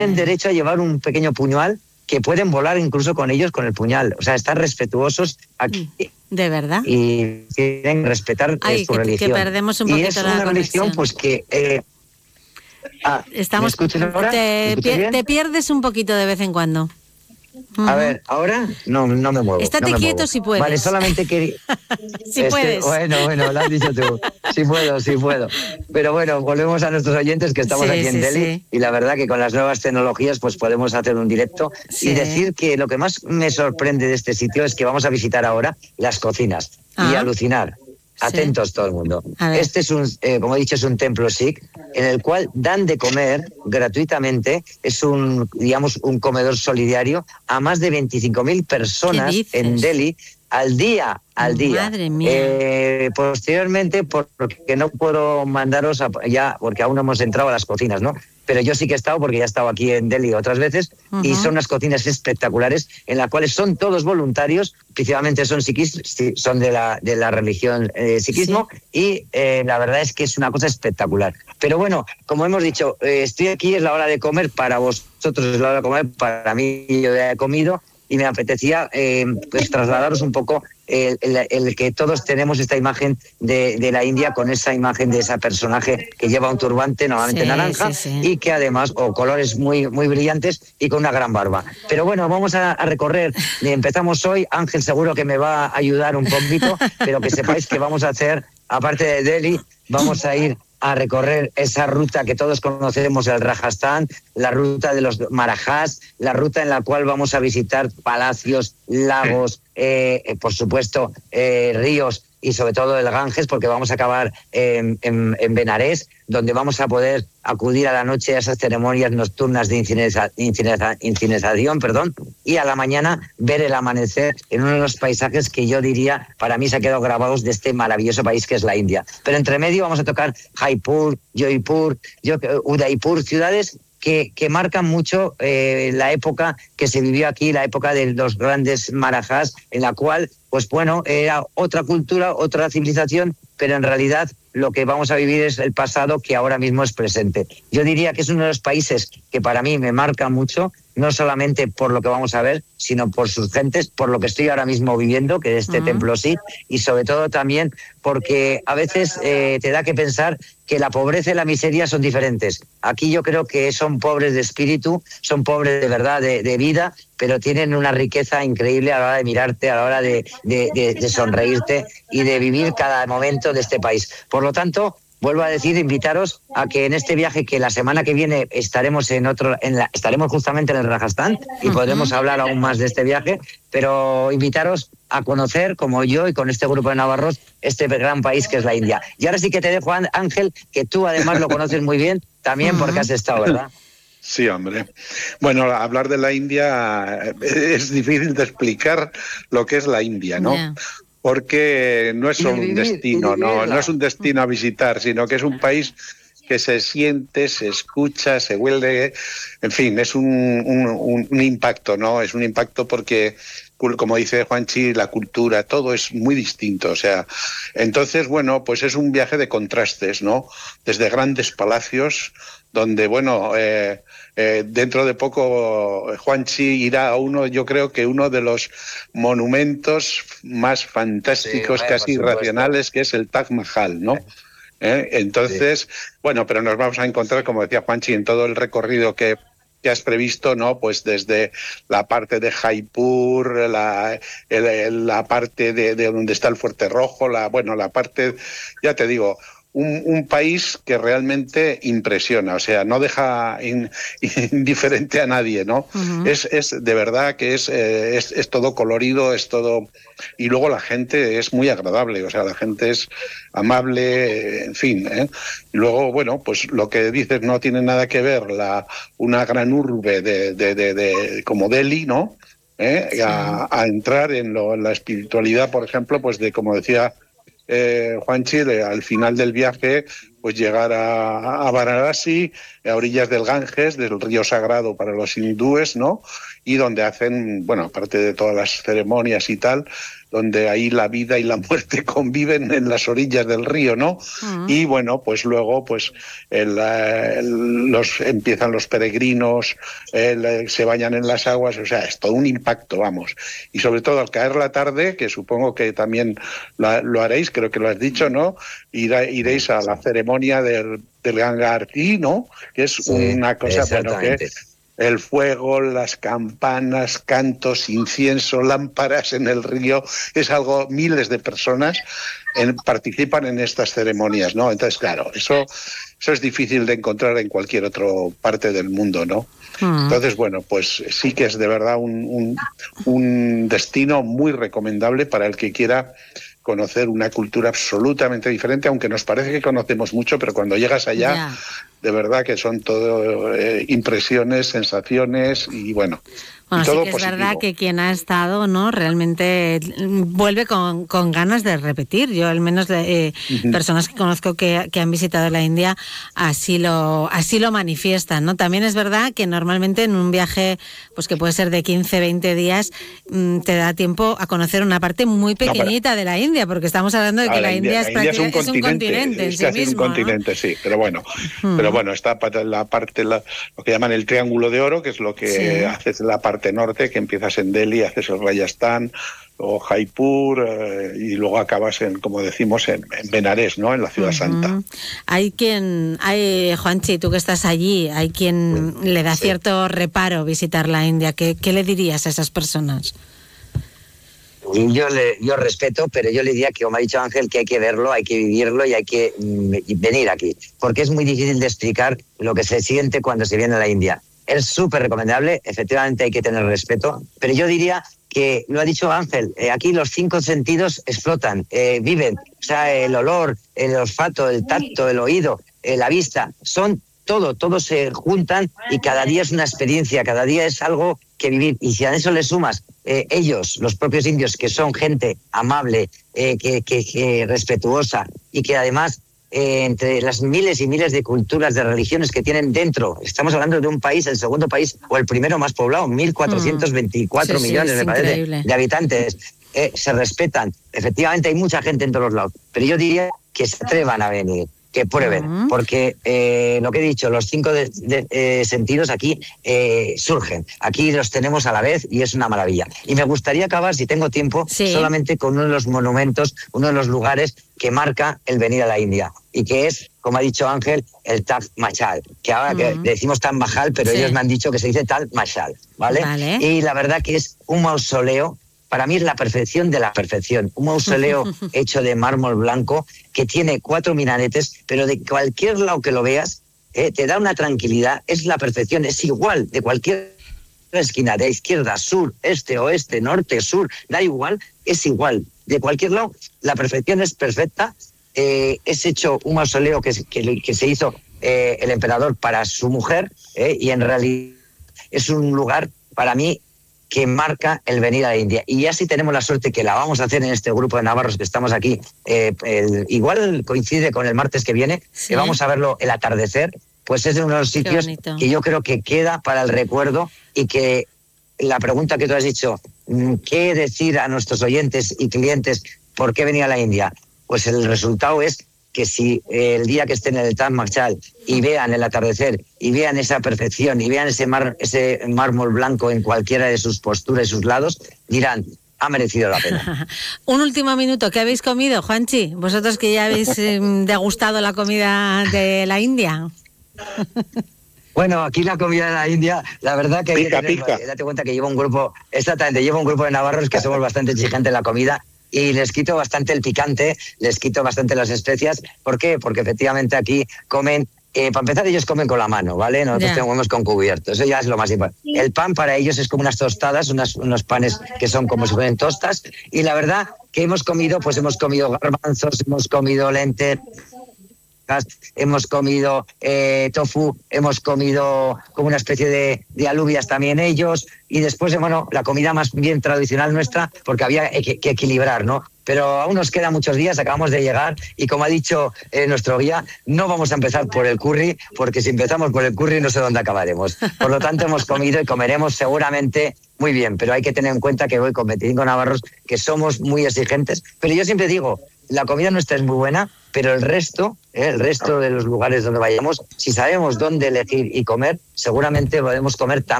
derecho a llevar un pequeño puñal, que pueden volar incluso con ellos con el puñal. O sea, estar respetuosos aquí. ¿De verdad? Y quieren respetar su religión. Que perdemos un poquito y es la una religión conexión. Pues que... ¿me escuchas ahora? Te pierdes un poquito de vez en cuando. A ver, ahora no me muevo. Estate quieto si puedes. Vale, solamente quería... si puedes. Bueno, lo has dicho tú. Sí puedo. Pero bueno, volvemos a nuestros oyentes, que estamos aquí en Delhi, y la verdad que con las nuevas tecnologías pues podemos hacer un directo y decir que lo que más me sorprende de este sitio es que vamos a visitar ahora las cocinas y alucinar. Atentos todo el mundo. Este es como he dicho, es un templo sikh en el cual dan de comer gratuitamente. Es un comedor solidario a más de 25.000 personas en Delhi al día. Madre mía. Posteriormente, porque no puedo mandaros porque aún no hemos entrado a las cocinas, ¿no? Pero yo sí que he estado, porque ya he estado aquí en Delhi otras veces, y son unas cocinas espectaculares en las cuales son todos voluntarios, principalmente son sikis, son de la religión sikhismo, y la verdad es que es una cosa espectacular. Pero bueno, como hemos dicho, estoy aquí, es la hora de comer para vosotros, es la hora de comer para mí, yo ya he comido, y me apetecía pues trasladaros un poco el que todos tenemos esta imagen de la India, con esa imagen de ese personaje que lleva un turbante normalmente naranja y que además, o colores muy, muy brillantes, y con una gran barba. Pero bueno, vamos a recorrer. Empezamos hoy. Ángel seguro que me va a ayudar un poquito, pero que sepáis que vamos a hacer, aparte de Delhi, vamos a ir a recorrer esa ruta que todos conocemos, el Rajasthan, la ruta de los Marajas, la ruta en la cual vamos a visitar palacios, lagos, por supuesto, ríos, y sobre todo el Ganges, porque vamos a acabar en Benarés, donde vamos a poder acudir a la noche a esas ceremonias nocturnas de incineración, y a la mañana ver el amanecer en uno de los paisajes que yo diría, para mí se ha quedado grabados de este maravilloso país que es la India. Pero entre medio vamos a tocar Jaipur, Jaipur, Udaipur, ciudades que marcan mucho la época que se vivió aquí, la época de los grandes Marajas, en la cual, pues bueno, era otra cultura, otra civilización, pero en realidad lo que vamos a vivir es el pasado que ahora mismo es presente. Yo diría que es uno de los países que para mí me marca mucho, no solamente por lo que vamos a ver, sino por sus gentes, por lo que estoy ahora mismo viviendo, que es este templo sí, y sobre todo también porque a veces te da que pensar que la pobreza y la miseria son diferentes. Aquí yo creo que son pobres de espíritu, son pobres de verdad, de vida, pero tienen una riqueza increíble a la hora de mirarte, a la hora de sonreírte y de vivir cada momento de este país. Por lo tanto, vuelvo a decir, invitaros a que en este viaje, que la semana que viene estaremos estaremos justamente en el Rajasthan y podremos hablar aún más de este viaje, pero invitaros a conocer, como yo y con este grupo de navarros, este gran país que es la India. Y ahora sí que te dejo, Ángel, que tú además lo conoces muy bien, también porque has estado, ¿verdad? Sí, hombre. Bueno, hablar de la India es difícil de explicar lo que es la India, ¿no? Yeah. Porque no es solo un destino, no es un destino a visitar, sino que es un país que se siente, se escucha, se huele, en fin, es un impacto, ¿no? Es un impacto porque, como dice Juanchi, la cultura, todo es muy distinto, o sea, entonces, bueno, pues es un viaje de contrastes, ¿no? Desde grandes palacios, donde, bueno, dentro de poco Juanchi irá a yo creo que uno de los monumentos más fantásticos, casi irracionales, que es el Taj Mahal, ¿no? Entonces, bueno, pero nos vamos a encontrar, como decía Juanchi, en todo el recorrido que has previsto, ¿no? Pues desde la parte de Jaipur, la parte de donde está el Fuerte Rojo, la parte, ya te digo, un país que realmente impresiona, o sea, no deja indiferente a nadie, ¿no? Uh-huh. Es de verdad que es todo colorido, es todo... Y luego la gente es muy agradable, o sea, la gente es amable, en fin, ¿eh? Y luego, bueno, pues lo que dices no tiene nada que ver una gran urbe de como Delhi, ¿no? Sí. A entrar en la espiritualidad, por ejemplo, pues de, como decía Juanchi, al final del viaje, pues llegar a Varanasi, a orillas del Ganges, del río sagrado para los hindúes, ¿no? Y donde hacen, bueno, aparte de todas las ceremonias y tal, donde ahí la vida y la muerte conviven en las orillas del río, ¿no? Y bueno, pues luego pues empiezan los peregrinos, se bañan en las aguas, o sea, es todo un impacto, vamos. Y sobre todo al caer la tarde, que supongo que también lo haréis, creo que lo has dicho, ¿no? Iréis a la ceremonia del Ganga Aarti, ¿no? Que es una cosa, bueno, que el fuego, las campanas, cantos, incienso, lámparas en el río, es algo, miles de personas participan en estas ceremonias, ¿no? Entonces, claro, eso es difícil de encontrar en cualquier otra parte del mundo, ¿no? Entonces, bueno, pues sí que es de verdad un destino muy recomendable para el que quiera conocer una cultura absolutamente diferente, aunque nos parece que conocemos mucho, pero cuando llegas allá, de verdad que son todo impresiones, sensaciones y bueno. Bueno, sí que es verdad que quien ha estado, ¿no? Realmente vuelve con ganas de repetir. Yo al menos personas que conozco que han visitado la India así lo manifiestan, ¿no? También es verdad que normalmente en un viaje pues que puede ser de 15, 20 días te da tiempo a conocer una parte muy pequeñita de la India, porque estamos hablando de que la India es un continente en sí mismo. Es un continente, ¿no? Sí, pero bueno, está la parte, lo que llaman el Triángulo de Oro, que es lo que haces la parte norte, que empiezas en Delhi, haces el Rajasthan, luego Jaipur y luego acabas como decimos, en Benarés, ¿no? En la ciudad santa. Juanchi, tú que estás allí, hay quien le da cierto reparo visitar la India. ¿Qué le dirías a esas personas? Yo respeto, pero yo le diría que, como ha dicho Ángel, que hay que verlo, hay que vivirlo y hay que venir aquí, porque es muy difícil de explicar lo que se siente cuando se viene a la India. Es súper recomendable, efectivamente hay que tener respeto, pero yo diría que, lo ha dicho Ángel, aquí los 5 sentidos explotan, viven, o sea, el olor, el olfato, el tacto, el oído, la vista, son todos se juntan y cada día es una experiencia, cada día es algo que vivir. Y si a eso le sumas ellos, los propios indios, que son gente amable, que respetuosa y que además entre las miles y miles de culturas, de religiones que tienen dentro, estamos hablando de un país, el segundo país o el primero más poblado, 1.424 millones, me parece, de habitantes. Se respetan. Efectivamente hay mucha gente en todos los lados, pero yo diría que se atrevan a venir, que prueben, porque lo que he dicho, los 5 sentidos aquí surgen, aquí los tenemos a la vez y es una maravilla. Y me gustaría acabar, si tengo tiempo, solamente con uno de los monumentos, uno de los lugares que marca el venir a la India, y que es, como ha dicho Ángel, el Taj Mahal, que ahora que decimos Taj Mahal, pero ellos me han dicho que se dice Taj Mahal, ¿vale? Y la verdad que es un mausoleo. Para mí es la perfección de la perfección. Un mausoleo hecho de mármol blanco que tiene 4 minaretes, pero de cualquier lado que lo veas, te da una tranquilidad. Es la perfección, es igual de cualquier esquina, de izquierda, sur, este, oeste, norte, sur, da igual, es igual. De cualquier lado, la perfección es perfecta. Es hecho un mausoleo que se hizo el emperador para su mujer, y en realidad es un lugar, para mí, que marca el venir a la India. Y ya si tenemos la suerte que la vamos a hacer en este grupo de navarros que estamos aquí, igual coincide con el martes que viene, que vamos a verlo el atardecer, pues es uno de los sitios que yo creo que queda para el recuerdo. Y que la pregunta que tú has dicho, ¿qué decir a nuestros oyentes y clientes por qué venir a la India? Pues el resultado es que si el día que estén en el Taj Mahal y vean el atardecer y vean esa perfección y vean ese mármol blanco en cualquiera de sus posturas y sus lados, dirán, ha merecido la pena. Un último minuto, ¿qué habéis comido, Juanchi? Vosotros que ya habéis degustado la comida de la India. Bueno, aquí la comida de la India, la verdad que pica. Date cuenta que llevo un grupo de navarros que somos bastante exigentes en la comida. Y les quito bastante el picante, les quito bastante las especias. ¿Por qué? Porque efectivamente aquí comen, para empezar ellos comen con la mano, ¿vale? Nosotros comemos con cubierto, eso ya es lo más importante. El pan para ellos es como unas tostadas, unos panes que son como si fueran tostas. Y la verdad que hemos comido garbanzos, hemos comido lentejas, hemos comido tofu, hemos comido como una especie de alubias también ellos, y después, bueno, la comida más bien tradicional nuestra, porque había que equilibrar, ¿no? pero aún nos quedan muchos días, acabamos de llegar y como ha dicho nuestro guía, no vamos a empezar por el curry, porque si empezamos por el curry no sé dónde acabaremos. Por lo tanto, hemos comido y comeremos seguramente muy bien, pero hay que tener en cuenta que voy con 25 navarros, que somos muy exigentes, pero yo siempre digo, la comida nuestra es muy buena, pero el resto de los lugares donde vayamos, si sabemos dónde elegir y comer, seguramente podemos comer tan